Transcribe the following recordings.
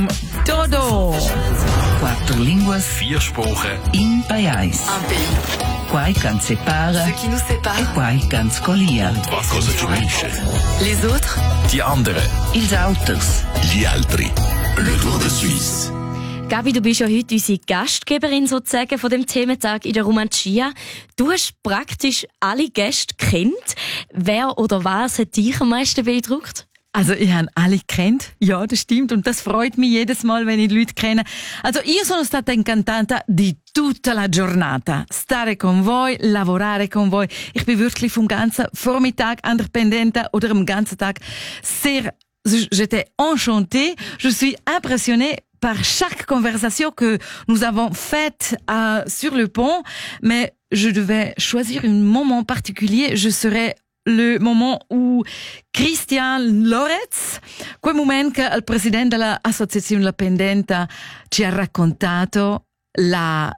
Todo. 4 línguas, 4 Sprachen, in paiais. Un pays. Quai can separa, Ce qui nous sépare. e quai can scolia. was cosa ci unisce. Les autres. Die anderen, Ils autos. gli altri. Le Tour de Suisse. Gabi, du bist ja heute unsere Gastgeberin sozusagen von dem Thementag in der Romancia. Du hast praktisch alle Gäste kennt. Wer oder was hat dich am meisten beeindruckt? Also, ich habe alle gekannt. Ja, das stimmt. Und das freut mich jedes Mal, wenn ich Leute kenne. Also, io sono stata incantata di tutta la giornata. Stare con voi, lavorare con voi. Ich bin wirklich vom ganzen Vormittag an der Pendenza oder am ganzen Tag sehr, j'étais enchantée. Je suis impressionnée par chaque conversation que nous avons faite sur le pont. Mais je devais choisir un moment particulier. Je serais le moment où Christian Loretz, quel momento che il presidente dell'associazione La Pendenta ci ha raccontato la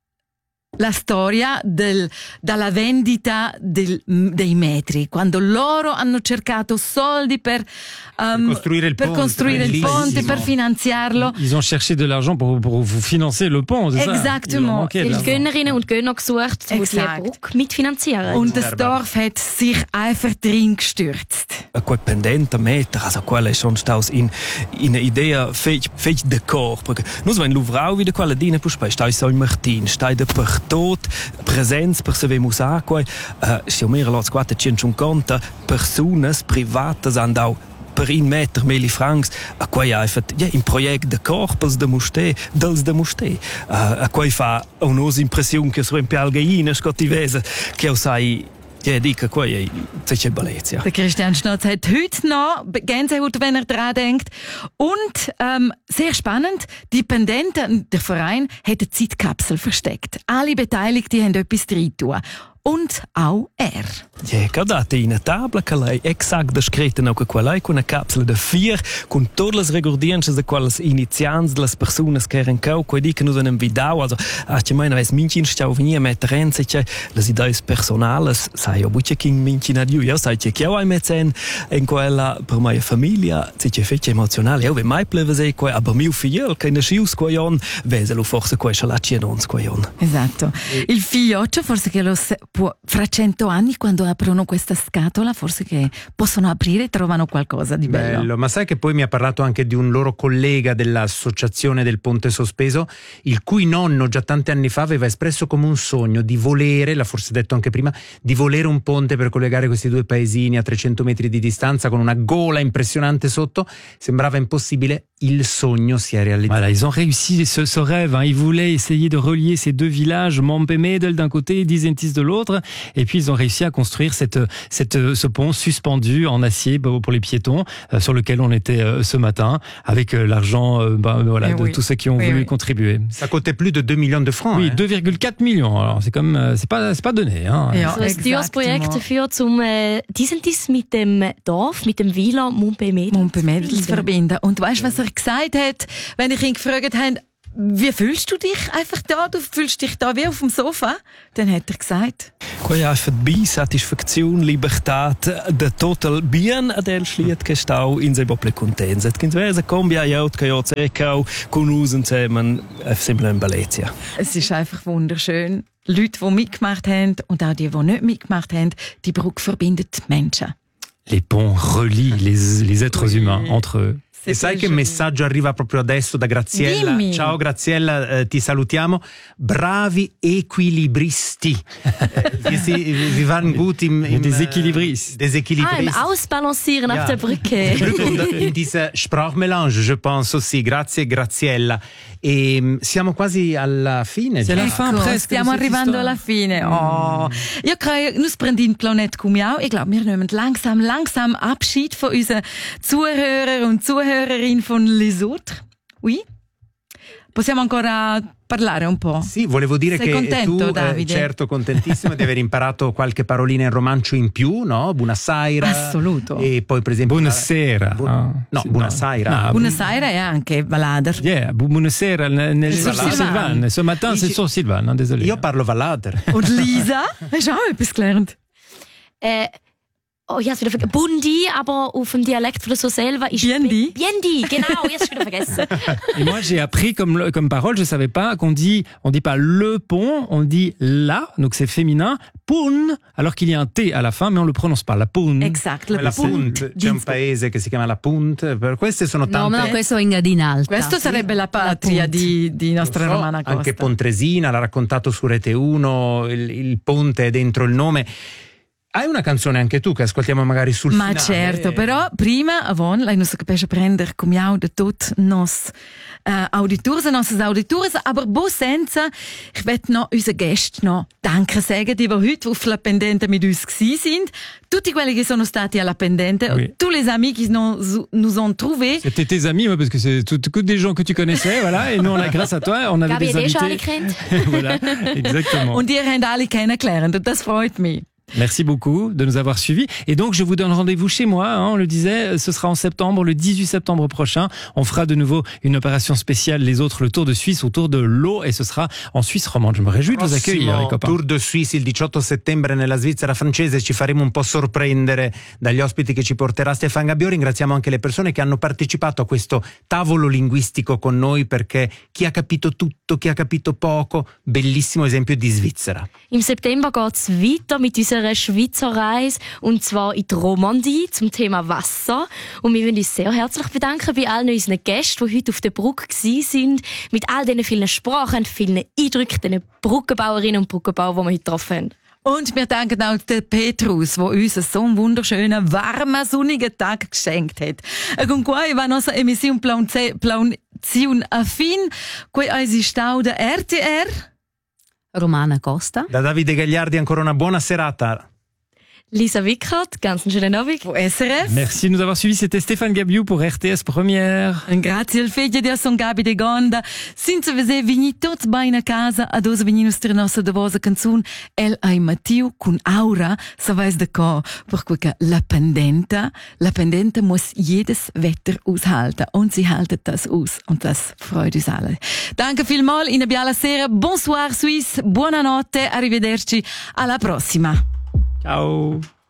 storia dalla vendita dei metri, quando loro hanno cercato soldi per costruire il ponte, per finanziarlo. Ils ont cherché de l'argent pour vous financer le pont, c'est Exactement. ça? Die Gönnerinnen und Gönner gesucht, die die Brücke mitfinanzieren. Und das Dorf hat sich einfach drin gestürzt. Quel pendente meter, also quella è schon staus in idea fech de cor, perché nus wenn luvrau wieder quella dine puspai, stai so in Martin, stai de per tot, presenz per se vemus aquai, stiamo mehr als 450 personas privatas andau per in meter meli francs a quai einfach in projekt de corpus de muste dels de muste a quai fa un'os impression che so in pialgaina scotivese che o sai. Ja, dica, quei c'è bellezza. Der Christian Schnotz hat heute noch Gänsehaut, wenn er daran denkt. Und sehr spannend, die Pendenten, der Verein, hat eine Zeitkapsel versteckt. Alle Beteiligten haben etwas drin tun. Und auch er. Ja, cadate in una tabla che lei exact descritta no che quella con una capsula de 4 con tutte le recordienze de quelles inizianze de las personas che erano cau quei di che nos hanno vidau also a che mai ves mincin stau venia metterenze che las ideas personales sai obuche king mincin adiu io sai che io ai metzen in quella per mia famiglia che fece emozionale io ve mai pleve sei quei aber mio figlio che ne schius quei on veselo forse quei schalacci non quei on. Esatto. Il figlioccio forse che lo fra 100 anni quando aprono questa scatola forse che possono aprire e trovano qualcosa di bello. Ma sai che poi mi ha parlato anche di un loro collega dell'associazione del Ponte Sospeso, il cui nonno già tanti anni fa aveva espresso come un sogno di volere, l'ha forse detto anche prima, di volere un ponte per collegare questi due paesini a 300 metri di distanza con una gola impressionante sotto. Sembrava impossibile, il sogno si è realizzato. Voilà, ils ont réussi ce rêve. Ils voulaient essayer de relier ces deux villages, Mompemedel d'un côté et Dizentis de l'autre. Et puis ils ont réussi à construire ce pont suspendu en acier pour les piétons, sur lequel on était ce matin, avec l'argent de tous ceux qui ont voulu contribuer. Ça coûtait plus de 2 millions de francs. Oui, 2,4 millions. Alors c'est comme c'est pas donné. Hein. Ja, also ein teures Projekt dafür, um Dizentis mit dem Dorf, mit dem Villa Mompemedel zu verbinden. Und weißt du, was er gesagt hat, wenn ich ihn gefragt habe, wie fühlst du dich einfach da? Du fühlst dich da wie auf dem Sofa? Dann hat er gesagt. Quei einfach bi Satisfaktion, Libertät, der total bien adel schliet che stau in se bople contenza. Et kins vese combia jaut che jo zekau con usen zusammen simple in Bellezia. Es ist einfach wunderschön. Leute, die mitgemacht haben und auch die nicht mitgemacht haben, die Brücke verbindet Menschen. Les ponts relient les êtres humains entre eux. E sai che messaggio arriva proprio adesso da Graziella? Dimmi. Ciao Graziella, ti salutiamo. Bravi equilibristi. Wir waren gut im Deséquilibris. im Ausbalancieren auf der Brücke. In dieser Sprachmelange, je pense aussi. Grazie Graziella. E siamo quasi alla fine. C'est la fin presque. Stiamo arrivando alla fine. Oh. Io credo, nus prendin Planet come auch. Ich glaube, wir nehmen langsam Abschied von unseren Zuhörern und Zuhörerinnen von Les Autres. Oui? Possiamo ancora parlare un po'? Sì, volevo dire Sei che contento, tu, Davide? certo, contentissimo di aver imparato qualche parolina in romancio in più, no? Buonasera. Assoluto. E poi, per esempio, Buonasera. Buonasera. Buonasera è anche Valader. Yeah, buonasera Sur Sylvain. Ce matin, c'est sur Sylvain, hein, désolé. Io parlo Valader. Und Lisa? Hast du auch etwas gelernt? Oh, ich hab's wieder vergessen. Bundi, aber auf dem Dialekt von der Soselva ist Biendi. Biendi, genau, ich hab's wieder vergessen. Et moi, j'ai appris comme parole, je savais pas on dit pas le pont, on dit la, donc c'est féminin, pun, alors qu'il y a un T à la fin, mais on le prononce pas, la pun. Exact, La Punt, c'è un paese che si chiama la Punt, per queste sono No, tante. ma questo è in Gadinalta. Questo sarebbe la patria di nostra So, Romana Costa. anche Pontresina l'ha raccontato su Rete 1, il ponte è dentro il nome. Hai una canzone anche tu che ascoltiamo magari sul Ma finale? certo, però prima, avon, lei non si capisce prendere come da tutti nos auditores e nostre auditores, aber bo senza, ich möchte noch unseren Gästen noch Danke sagen, die heute auf la Pendente mit uns gewesen sind. Tutti quelli che sono stati alla Pendente, Oui. tous les amis qui nous ont trouvés. C'était tes amis, parce que c'est que des gens que tu connaissais, voilà, et nous, grâce à toi, on avait Gabi des hat schon alle invités. kennt. Voilà, exactement. Und ihr habt alle kennengelernt und das freut mich. Merci beaucoup de nous avoir suivis. Et donc, je vous donne rendez-vous chez moi, on le disait, ce sera en septembre, le 18 septembre prochain. On fera de nouveau une opération spéciale, les autres, le Tour de Suisse autour de l'eau, et ce sera en Suisse romande. Je me réjouis de vous accueillir, les copains. Tour de Suisse il 18 settembre nella Svizzera francese, ci faremo un po' sorprendere dagli ospiti che ci porterà Stefan Gabbio. Ringraziamo anche le persone che hanno partecipato a questo tavolo linguistico con noi, perché chi ha capito tutto, chi ha capito poco, bellissimo esempio di Svizzera. Im September geht's weiter mit unserer Schweizer Reise, und zwar in die Romandie zum Thema Wasser. Und wir wollen uns sehr herzlich bedanken bei allen unseren Gästen, die heute auf der Brücke sind, mit all diesen vielen Sprachen, vielen Eindrücken, den Brückenbauerinnen und Brückenbauern, die wir heute getroffen haben. Und wir danken auch der Petrus, der uns so einen wunderschönen, warmen, sonnigen Tag geschenkt hat. E con qua va nostra emissione Plauzione a fin, qui eisi stau da RTR. Romana Costa. Da Davide Gagliardi ancora una buona serata. Lisa Wickert, ganz einen schönen Abend. Pour SRF. Merci de nous avoir suivis. C'était Stéphane Gabiou pour RTS Première. Grazie al figlio di Son Gabi de Gonda. Senza vese vini tots bene a casa, ad osa veni nostra nostra davosa canzun, El ai Mattiu con Aura, sa weiß de co, perché la Pendente muss jedes Wetter aushalten, und sie haltet das aus, und das freut uns alle. Danke vielmals, in abbiamo sera, bonsoir Suisse, buonanotte, arrivederci, alla prossima. Ciao.